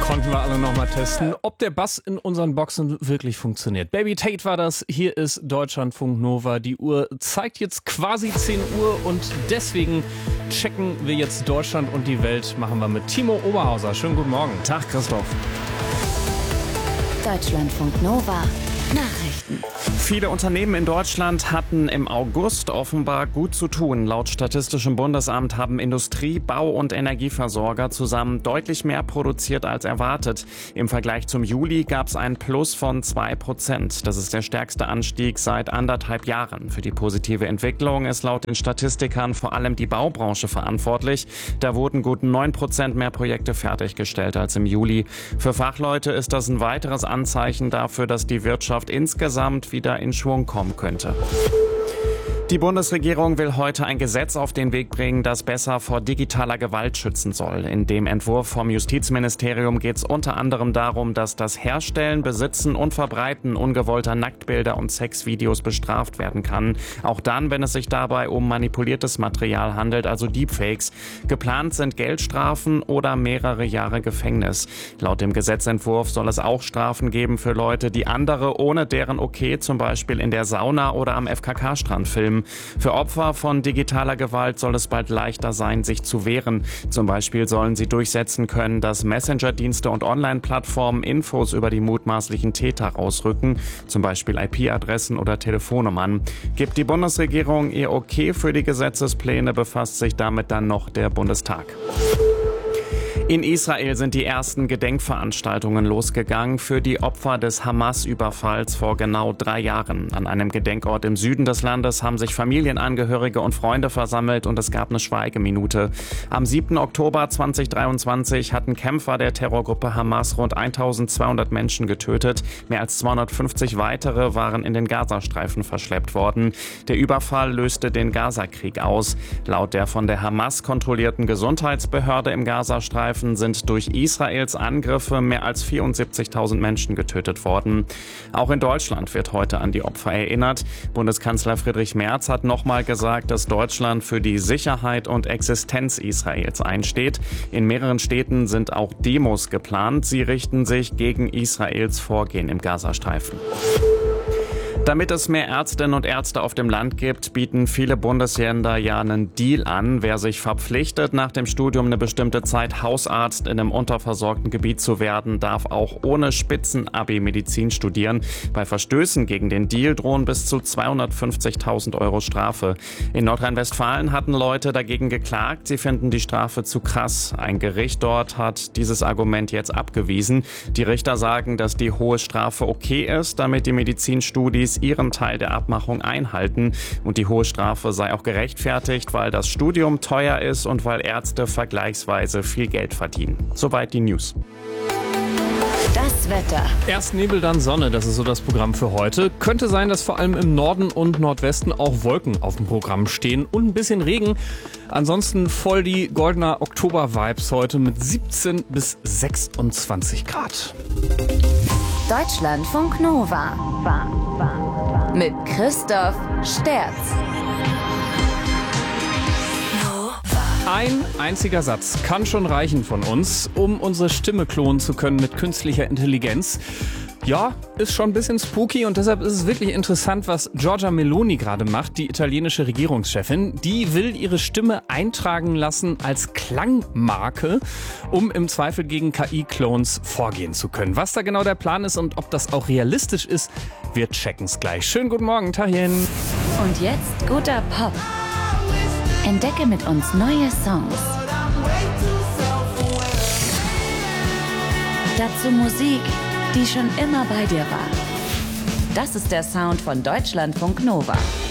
Konnten wir alle noch mal testen, ob der Bass in unseren Boxen wirklich funktioniert. Baby Tate war das. Hier ist Deutschlandfunk Nova. Die Uhr zeigt jetzt quasi 10 Uhr und deswegen checken wir jetzt Deutschland und die Welt. Machen wir mit Timo Oberhauser. Schönen guten Morgen. Tag, Christoph. Deutschlandfunk Nova. Nachrichten. Viele Unternehmen in Deutschland hatten im August offenbar gut zu tun. Laut Statistischem Bundesamt haben Industrie-, Bau- und Energieversorger zusammen deutlich mehr produziert als erwartet. Im Vergleich zum Juli gab es ein Plus von 2%. Das ist der stärkste Anstieg seit 1,5 Jahren. Für die positive Entwicklung ist laut den Statistikern vor allem die Baubranche verantwortlich. Da wurden gut 9% mehr Projekte fertiggestellt als im Juli. Für Fachleute ist das ein weiteres Anzeichen dafür, dass die Wirtschaft insgesamt wieder in Schwung kommen könnte. Die Bundesregierung will heute ein Gesetz auf den Weg bringen, das besser vor digitaler Gewalt schützen soll. In dem Entwurf vom Justizministerium geht es unter anderem darum, dass das Herstellen, Besitzen und Verbreiten ungewollter Nacktbilder und Sexvideos bestraft werden kann. Auch dann, wenn es sich dabei um manipuliertes Material handelt, also Deepfakes. Geplant sind Geldstrafen oder mehrere Jahre Gefängnis. Laut dem Gesetzentwurf soll es auch Strafen geben für Leute, die andere ohne deren Okay zum Beispiel in der Sauna oder am FKK-Strand filmen. Für Opfer von digitaler Gewalt soll es bald leichter sein, sich zu wehren. Zum Beispiel sollen sie durchsetzen können, dass Messenger-Dienste und Online-Plattformen Infos über die mutmaßlichen Täter rausrücken, zum Beispiel IP-Adressen oder Telefonnummern. Gibt die Bundesregierung ihr Okay für die Gesetzespläne, befasst sich damit dann noch der Bundestag. In Israel sind die ersten Gedenkveranstaltungen losgegangen für die Opfer des Hamas-Überfalls vor genau 3 Jahren. An einem Gedenkort im Süden des Landes haben sich Familienangehörige und Freunde versammelt und es gab eine Schweigeminute. Am 7. Oktober 2023 hatten Kämpfer der Terrorgruppe Hamas rund 1200 Menschen getötet. Mehr als 250 weitere waren in den Gazastreifen verschleppt worden. Der Überfall löste den Gazakrieg aus. Laut der von der Hamas kontrollierten Gesundheitsbehörde im Gazastreifen sind durch Israels Angriffe mehr als 74.000 Menschen getötet worden. Auch in Deutschland wird heute an die Opfer erinnert. Bundeskanzler Friedrich Merz hat nochmal gesagt, dass Deutschland für die Sicherheit und Existenz Israels einsteht. In mehreren Städten sind auch Demos geplant. Sie richten sich gegen Israels Vorgehen im Gazastreifen. Damit es mehr Ärztinnen und Ärzte auf dem Land gibt, bieten viele Bundesländer ja einen Deal an. Wer sich verpflichtet, nach dem Studium eine bestimmte Zeit Hausarzt in einem unterversorgten Gebiet zu werden, darf auch ohne Spitzen-Abi Medizin studieren. Bei Verstößen gegen den Deal drohen bis zu 250.000 € Strafe. In Nordrhein-Westfalen hatten Leute dagegen geklagt. Sie finden die Strafe zu krass. Ein Gericht dort hat dieses Argument jetzt abgewiesen. Die Richter sagen, dass die hohe Strafe okay ist, damit die Medizinstudis ihren Teil der Abmachung einhalten. Und die hohe Strafe sei auch gerechtfertigt, weil das Studium teuer ist und weil Ärzte vergleichsweise viel Geld verdienen. Soweit die News. Das Wetter. Erst Nebel, dann Sonne, das ist so das Programm für heute. Könnte sein, dass vor allem im Norden und Nordwesten auch Wolken auf dem Programm stehen und ein bisschen Regen. Ansonsten voll die goldener Oktober-Vibes heute mit 17 bis 26 Grad. Deutschlandfunk Nova. Mit Christoph Sterz. Ein einziger Satz kann schon reichen von uns, um unsere Stimme klonen zu können mit künstlicher Intelligenz. Ja, ist schon ein bisschen spooky und deshalb ist es wirklich interessant, was Giorgia Meloni gerade macht, die italienische Regierungschefin. Die will ihre Stimme eintragen lassen als Klangmarke, um im Zweifel gegen KI-Clones vorgehen zu können. Was da genau der Plan ist und ob das auch realistisch ist, wir checken's gleich. Schönen guten Morgen, Tachchen. Und jetzt guter Pop. Entdecke mit uns neue Songs. Dazu Musik, die schon immer bei dir war. Das ist der Sound von Deutschlandfunk Nova.